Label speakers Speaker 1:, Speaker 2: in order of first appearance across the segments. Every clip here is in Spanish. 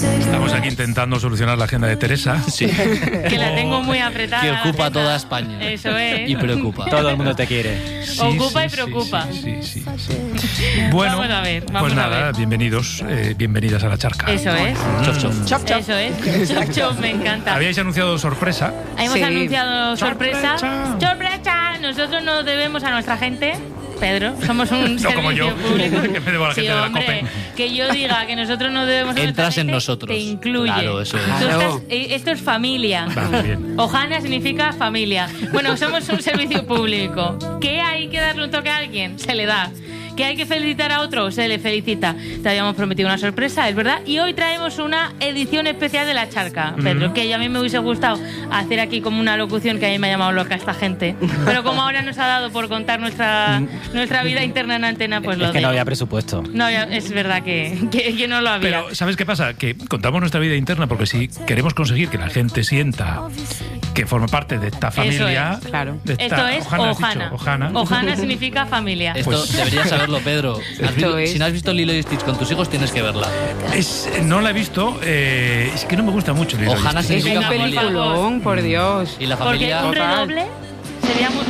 Speaker 1: Estamos aquí intentando solucionar la agenda de Teresa.
Speaker 2: Sí.
Speaker 3: Que la tengo muy apretada.
Speaker 2: Que ocupa
Speaker 3: la
Speaker 2: toda España.
Speaker 3: Eso es.
Speaker 2: Y preocupa.
Speaker 4: Todo el mundo te quiere.
Speaker 1: Sí,
Speaker 3: Ocupa y
Speaker 1: sí,
Speaker 3: preocupa.
Speaker 1: Sí. Bueno,
Speaker 3: Vamos a ver.
Speaker 1: pues nada, bienvenidos, bienvenidas a La Charca.
Speaker 3: Eso es.
Speaker 2: Chof, chof.
Speaker 5: Chop, chop.
Speaker 3: Eso es. Chop, chop, me encanta.
Speaker 1: Habíais anunciado sorpresa.
Speaker 3: Hemos
Speaker 5: Sí.
Speaker 3: anunciado sorpresa.
Speaker 1: ¡Sorpresa!
Speaker 3: ¡Sorpresa! Nosotros nos debemos a nuestra gente. Pedro, somos un
Speaker 1: No como
Speaker 3: servicio
Speaker 1: yo,
Speaker 3: público.
Speaker 1: que me debo a la
Speaker 3: Sí,
Speaker 1: gente de la
Speaker 3: hombre,
Speaker 1: COPE.
Speaker 3: que yo diga que nosotros no debemos a nuestra
Speaker 2: Entras en
Speaker 3: gente,
Speaker 2: nosotros.
Speaker 3: te incluye.
Speaker 2: Claro, eso es.
Speaker 3: Tú
Speaker 5: Claro.
Speaker 3: esto es familia.
Speaker 1: Vale, bien.
Speaker 3: Ojana significa familia. Bueno, somos un servicio público. ¿Que hay que darle un toque a alguien? Se le da. ¿Que hay que felicitar a otro? Se le felicita. Te habíamos prometido una sorpresa, es verdad. Y hoy traemos una edición especial de La Charca, Pedro, que a mí me hubiese gustado hacer aquí como una locución, que a mí me ha llamado loca esta gente. Pero como ahora nos ha dado por contar nuestra vida interna en antena, pues lo
Speaker 4: Es que no
Speaker 3: digo.
Speaker 4: había presupuesto.
Speaker 3: No había, es verdad que no lo había.
Speaker 1: Pero, ¿sabes qué pasa? Que contamos nuestra vida interna porque si queremos conseguir que la gente sienta que forma parte de esta familia...
Speaker 3: es,
Speaker 5: claro.
Speaker 1: de esta-
Speaker 3: Esto es
Speaker 1: Ojana, has
Speaker 3: Ojana.
Speaker 1: dicho, Ojana.
Speaker 3: Ojana significa familia.
Speaker 2: Esto
Speaker 1: Pues-
Speaker 2: deberías saberlo, Pedro.
Speaker 5: es.
Speaker 2: Si no has visto Lilo y Stitch con tus hijos, tienes que verla.
Speaker 1: No la he visto, es que no me gusta mucho. Lilo y
Speaker 2: Ojana
Speaker 1: Stitch.
Speaker 5: Es
Speaker 2: significa
Speaker 5: un
Speaker 2: familia.
Speaker 5: peliculón, por Dios.
Speaker 2: Y la
Speaker 3: Porque
Speaker 2: familia...
Speaker 3: un redoble sería muy...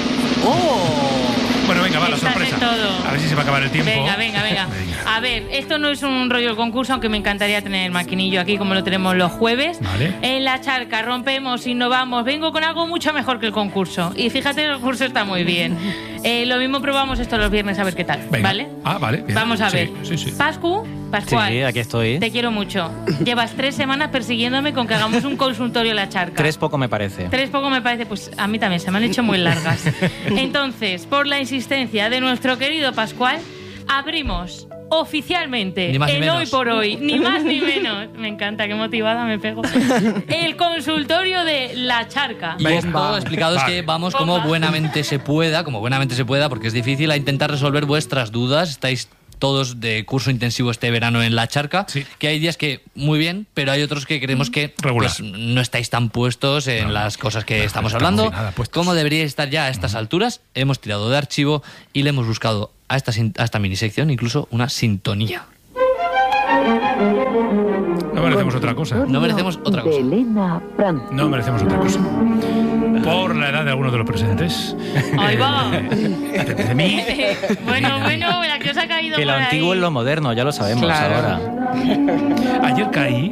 Speaker 1: Bueno, venga, va, la
Speaker 3: Estás en
Speaker 1: sorpresa.
Speaker 3: todo.
Speaker 1: A ver si se va a acabar el tiempo.
Speaker 3: Venga. A ver, esto no es un rollo de concurso, aunque me encantaría tener el maquinillo aquí como lo tenemos los jueves.
Speaker 1: Vale.
Speaker 3: En La Charca rompemos, innovamos. Vengo con algo mucho mejor que el concurso. Y fíjate, el concurso está muy bien. Lo mismo probamos esto los viernes a ver qué tal.
Speaker 1: Venga.
Speaker 3: ¿Vale?
Speaker 1: Ah, vale. Bien.
Speaker 3: Vamos a
Speaker 1: Sí,
Speaker 3: ver.
Speaker 1: sí.
Speaker 3: Pascual.
Speaker 4: Sí, aquí estoy.
Speaker 3: Te quiero mucho. Llevas 3 semanas persiguiéndome con que hagamos un consultorio en La Charca.
Speaker 4: 3 poco me parece.
Speaker 3: 3 poco me parece, pues a mí también, se me han hecho muy largas. Entonces, por la insistencia de nuestro querido Pascual, abrimos oficialmente,
Speaker 2: Ni más ni
Speaker 3: el
Speaker 2: menos.
Speaker 3: hoy por hoy, ni más ni menos, me encanta, qué motivada me pego, el consultorio de La Charca.
Speaker 2: Y esto explicado es
Speaker 1: Vale.
Speaker 2: que vamos como
Speaker 3: Bomba.
Speaker 2: buenamente se pueda, porque es difícil, a intentar resolver vuestras dudas. Estáis todos de curso intensivo este verano en La Charca,
Speaker 1: Sí.
Speaker 2: que hay días que muy bien, pero hay otros que creemos que
Speaker 1: Regular.
Speaker 2: pues, no estáis tan puestos en las cosas que estamos
Speaker 1: estamos
Speaker 2: hablando,
Speaker 1: nada puestos.
Speaker 2: como deberíais estar ya a estas alturas. Hemos tirado de archivo y le hemos buscado a esta minisección incluso una sintonía.
Speaker 1: No merecemos otra cosa.
Speaker 2: No merecemos otra cosa.
Speaker 1: No merecemos otra cosa. Por la edad de algunos de los presentes.
Speaker 3: Ahí va.
Speaker 1: De mí.
Speaker 3: bueno, la que os ha caído
Speaker 4: Que lo
Speaker 3: por
Speaker 4: antiguo
Speaker 3: ahí.
Speaker 4: es lo moderno, ya lo sabemos
Speaker 5: Claro.
Speaker 4: ahora.
Speaker 1: Ayer caí.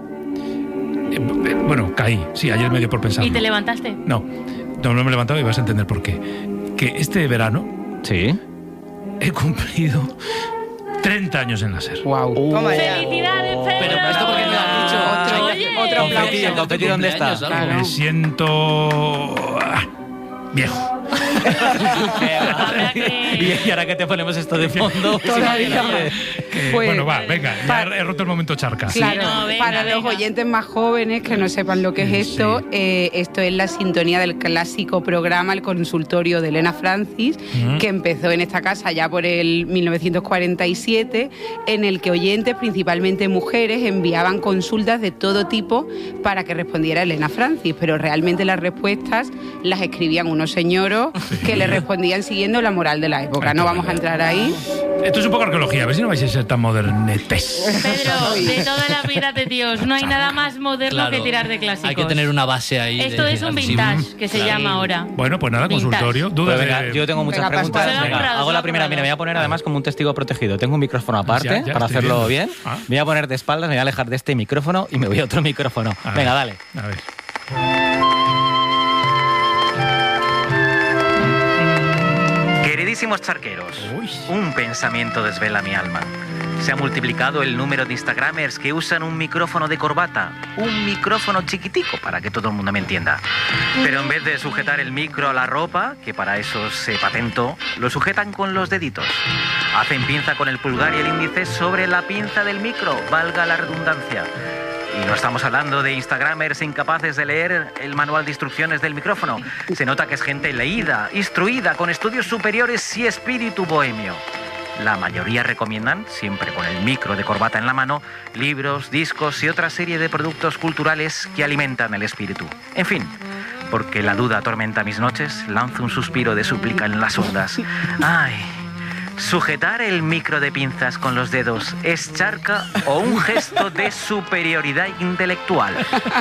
Speaker 1: Bueno, caí. Sí, ayer me dio por pensarlo.
Speaker 3: ¿Y te levantaste?
Speaker 1: No me he levantado y vas a entender por qué. Que este verano
Speaker 4: Sí.
Speaker 1: he cumplido 30 años en la SER.
Speaker 5: Wow.
Speaker 6: Toma ya.
Speaker 3: ¡Felicidades, Pedro!
Speaker 2: Pero esto porque me lo has dicho.
Speaker 5: Otro
Speaker 4: Confeti,
Speaker 5: aplauso.
Speaker 4: ¿el confeti dónde está?
Speaker 2: Cumpleaños, algo.
Speaker 5: Claro.
Speaker 1: Me siento viejo.
Speaker 3: Habrá que-
Speaker 4: Y ahora que te ponemos esto de fondo.
Speaker 5: Todavía. Pues-
Speaker 1: Bueno, va, venga. Ya he roto el momento charca.
Speaker 5: Claro,
Speaker 3: no, venga,
Speaker 5: para los
Speaker 3: venga.
Speaker 5: oyentes más jóvenes que no sepan lo que es esto, esto es la sintonía del clásico programa El Consultorio de Elena Francis, que empezó en esta casa ya por el 1947, en el que oyentes, principalmente mujeres, enviaban consultas de todo tipo para que respondiera Elena Francis, pero realmente las respuestas las escribían unos señoros que le respondían siguiendo la moral de la época. No vamos a entrar ahí.
Speaker 1: Esto es un poco arqueología. A ver si no vais a ser tan modernetes.
Speaker 3: Pedro, de toda la vida de Dios, no hay nada más moderno
Speaker 2: Claro,
Speaker 3: que tirar de clásicos.
Speaker 2: hay que tener una base ahí.
Speaker 3: Esto
Speaker 2: de
Speaker 3: es un
Speaker 2: archivo.
Speaker 3: vintage, que se
Speaker 2: Claro.
Speaker 3: llama ahora.
Speaker 1: Bueno, pues nada,
Speaker 3: Vintage.
Speaker 1: consultorio. Dudas
Speaker 4: Pues venga,
Speaker 1: de...
Speaker 4: yo tengo muchas
Speaker 5: Venga,
Speaker 4: preguntas.
Speaker 5: Pascual.
Speaker 3: Se lo ha currado,
Speaker 4: Hago
Speaker 3: se lo
Speaker 4: la
Speaker 3: ha
Speaker 4: primera.
Speaker 3: currado.
Speaker 4: Mira, me voy a poner además como un testigo protegido. Tengo un micrófono aparte
Speaker 1: Ya
Speaker 4: para
Speaker 1: estoy
Speaker 4: hacerlo
Speaker 1: viendo.
Speaker 4: bien.
Speaker 1: Ah.
Speaker 4: Me voy a poner de espaldas, me voy a alejar de este micrófono y me voy a otro micrófono.
Speaker 1: A
Speaker 4: Venga,
Speaker 1: ver,
Speaker 4: dale.
Speaker 1: A ver.
Speaker 7: Queridísimos charqueros,
Speaker 1: Uy.
Speaker 7: un pensamiento desvela mi alma. Se ha multiplicado el número de instagramers que usan un micrófono de corbata, un micrófono chiquitico para que todo el mundo me entienda. Pero en vez de sujetar el micro a la ropa, que para eso se patentó, lo sujetan con los deditos. Hacen pinza con el pulgar y el índice sobre la pinza del micro, valga la redundancia. Y no estamos hablando de instagramers incapaces de leer el manual de instrucciones del micrófono. Se nota que es gente leída, instruida, con estudios superiores y espíritu bohemio. La mayoría recomiendan, siempre con el micro de corbata en la mano, libros, discos y otra serie de productos culturales que alimentan el espíritu. En fin, porque la duda atormenta mis noches, lanzo un suspiro de súplica en las ondas. ¡Ay! ¿Sujetar el micro de pinzas con los dedos es charca o un gesto de superioridad intelectual?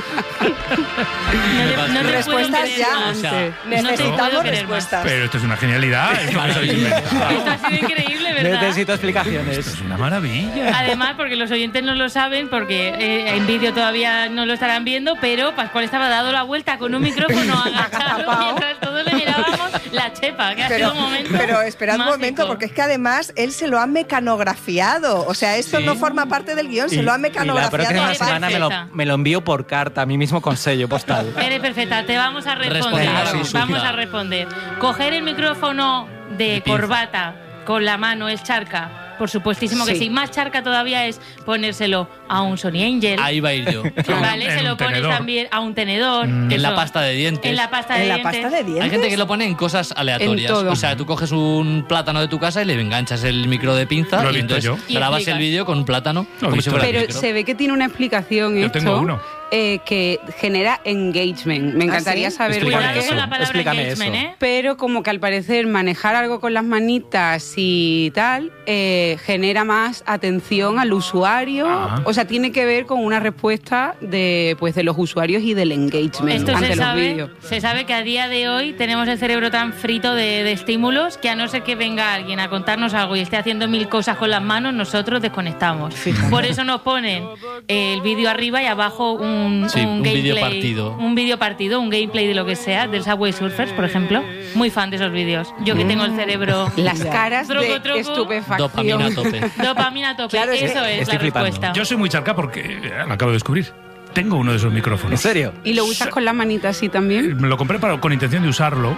Speaker 3: No te
Speaker 6: Respuestas
Speaker 3: puedo
Speaker 6: ya.
Speaker 3: creer más.
Speaker 2: O sea,
Speaker 3: No te puedo
Speaker 6: Necesitamos
Speaker 3: creer
Speaker 6: respuestas.
Speaker 1: Pero esto es una genialidad. Esto que os habéis inventado.
Speaker 3: Esto ha sido increíble, ¿verdad?
Speaker 4: Necesito
Speaker 1: Esto
Speaker 4: explicaciones.
Speaker 1: es una maravilla.
Speaker 3: Además, porque los oyentes no lo saben, porque en vídeo todavía no lo estarán viendo, pero Pascual estaba dado la vuelta con un micrófono agachado mientras todos le mirábamos la chepa, que ha sido un momento
Speaker 6: Pero esperad un
Speaker 3: mágico.
Speaker 6: momento, porque es que además él se lo ha mecanografiado. O sea, esto
Speaker 1: Sí.
Speaker 6: no forma parte del guión, se lo ha
Speaker 4: Y la
Speaker 6: mecanografiado.
Speaker 4: próxima
Speaker 3: Eres
Speaker 4: semana
Speaker 3: perfecta.
Speaker 4: me lo envío por carta, a mí mismo con sello postal.
Speaker 3: Eres perfecta, te vamos a responder.
Speaker 2: Responderá, sí,
Speaker 3: Vamos
Speaker 2: Sofía.
Speaker 3: a responder. Coger el micrófono de
Speaker 2: pinza.
Speaker 3: corbata con la mano es charca. Por supuestísimo que
Speaker 5: Sí.
Speaker 3: sí. Más charca todavía es ponérselo a un Sony Angel.
Speaker 2: Ahí va a ir yo.
Speaker 3: Vale,
Speaker 1: En
Speaker 3: se
Speaker 1: un
Speaker 3: lo pones
Speaker 1: tenedor.
Speaker 3: también a un tenedor.
Speaker 2: En la
Speaker 3: Eso.
Speaker 2: pasta de dientes.
Speaker 3: En la pasta de
Speaker 6: ¿En la
Speaker 3: dientes.
Speaker 6: pasta de dientes?
Speaker 2: Hay gente que lo pone en cosas aleatorias.
Speaker 5: En todo.
Speaker 2: O sea, tú coges un plátano de tu casa y le enganchas el micro de pinza
Speaker 1: Lo he
Speaker 2: y
Speaker 1: visto
Speaker 2: entonces
Speaker 1: yo.
Speaker 3: Y
Speaker 2: grabas
Speaker 3: explicas.
Speaker 2: el vídeo con un plátano
Speaker 1: Lo he
Speaker 2: como si
Speaker 1: visto.
Speaker 2: fuera el
Speaker 5: Pero
Speaker 2: micro.
Speaker 5: se ve que tiene una explicación
Speaker 1: Yo
Speaker 5: esto
Speaker 1: tengo uno.
Speaker 5: que genera engagement. Me encantaría
Speaker 6: ¿sí?
Speaker 5: saber por
Speaker 3: Cuidado
Speaker 5: qué.
Speaker 3: con la palabra
Speaker 4: Explícame
Speaker 3: engagement,
Speaker 4: eso.
Speaker 3: ¿eh?
Speaker 5: Pero como que al parecer manejar algo con las manitas y tal genera más atención al usuario.
Speaker 1: Ah.
Speaker 5: O sea, tiene que ver con una respuesta de los usuarios y del engagement
Speaker 3: Esto
Speaker 5: ante
Speaker 3: se
Speaker 5: los
Speaker 3: sabe,
Speaker 5: vídeos.
Speaker 3: se sabe que a día de hoy tenemos el cerebro tan frito de estímulos que a no ser que venga alguien a contarnos algo y esté haciendo 1000 cosas con las manos, nosotros desconectamos. Por eso nos ponen el vídeo arriba y abajo un
Speaker 2: Sí, un
Speaker 3: gameplay,
Speaker 2: vídeo partido.
Speaker 3: un vídeo partido, un gameplay de lo que sea, del Subway Surfers, por ejemplo. Muy fan de esos vídeos. Yo que tengo el cerebro
Speaker 5: Las caras
Speaker 3: Troco,
Speaker 5: de
Speaker 3: troco.
Speaker 5: estupefacción.
Speaker 2: Dopamina a tope.
Speaker 3: dopamina a tope.
Speaker 6: Claro, es que
Speaker 3: Eso es
Speaker 4: estoy
Speaker 3: la
Speaker 4: flipando.
Speaker 3: respuesta.
Speaker 1: Yo soy muy charca porque lo acabo de descubrir. Tengo uno de esos micrófonos.
Speaker 4: ¿En serio?
Speaker 5: ¿Y lo usas con las manitas así también?
Speaker 1: Me lo compré con intención de usarlo.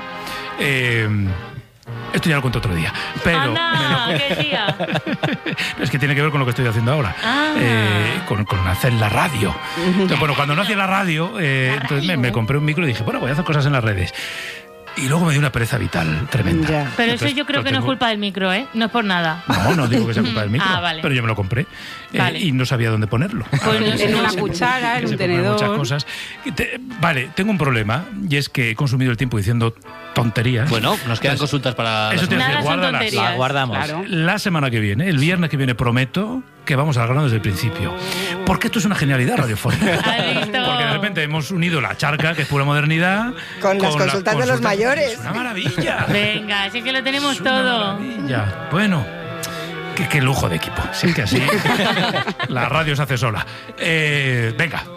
Speaker 1: Esto ya lo cuento otro día. Pero
Speaker 3: Anda, qué tía.
Speaker 1: es que tiene que ver con lo que estoy haciendo ahora.
Speaker 3: Ah.
Speaker 1: Con hacer la radio. Entonces, bueno, cuando no hacía la radio, entonces me compré un micro y dije, bueno, voy a hacer cosas en las redes. Y luego me dio una pereza vital tremenda.
Speaker 6: Ya.
Speaker 3: Pero
Speaker 1: Entonces,
Speaker 3: eso yo creo
Speaker 1: lo
Speaker 3: que no es
Speaker 1: tengo-
Speaker 3: culpa del micro, ¿eh? No es por nada.
Speaker 1: No digo que sea culpa del micro.
Speaker 3: Ah, vale.
Speaker 1: Pero yo me lo compré
Speaker 3: Vale.
Speaker 1: y no sabía dónde ponerlo.
Speaker 3: Pues no sé,
Speaker 5: En
Speaker 3: no
Speaker 5: una
Speaker 3: sé.
Speaker 5: cuchara, en
Speaker 1: Que
Speaker 5: un
Speaker 1: se ponen
Speaker 5: tenedor.
Speaker 1: muchas cosas. Vale, tengo un problema y es que he consumido el tiempo diciendo tonterías.
Speaker 2: Bueno, nos quedan consultas para...
Speaker 1: Eso
Speaker 2: la
Speaker 1: te
Speaker 2: semana.
Speaker 3: Nada son
Speaker 1: guárdalas.
Speaker 3: tonterías.
Speaker 4: La guardamos.
Speaker 5: Claro.
Speaker 1: La semana que viene, el viernes que viene, prometo que vamos al grano desde el principio. Porque esto es una genialidad radiofónica.
Speaker 3: ¿Has visto?
Speaker 1: Porque de repente hemos unido la charca, que es pura modernidad,
Speaker 6: Con las consultas de los mayores.
Speaker 1: Es una maravilla.
Speaker 3: Venga, así que lo tenemos
Speaker 1: Es una
Speaker 3: todo.
Speaker 1: maravilla. Bueno, qué lujo de equipo. Sí, que así la radio se hace sola. Venga,